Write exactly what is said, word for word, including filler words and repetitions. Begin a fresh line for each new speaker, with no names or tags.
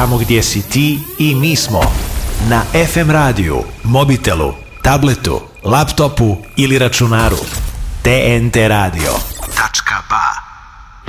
Tamo gdje si ti i mi smo. Na ef em radiju, mobitelu, tabletu, laptopu ili računaru. T N T Radio.